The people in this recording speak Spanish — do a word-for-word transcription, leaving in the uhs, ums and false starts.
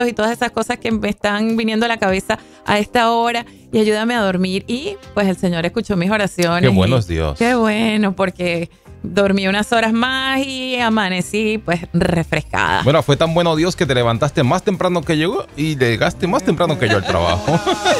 y todas esas cosas que me están viniendo a la cabeza a esta hora y ayúdame a dormir. Y pues el Señor escuchó mis oraciones. Qué bueno es Dios. Qué bueno, porque dormí unas horas más y amanecí pues refrescada. Bueno, fue tan bueno Dios que te levantaste más temprano que yo y llegaste más temprano que yo al trabajo.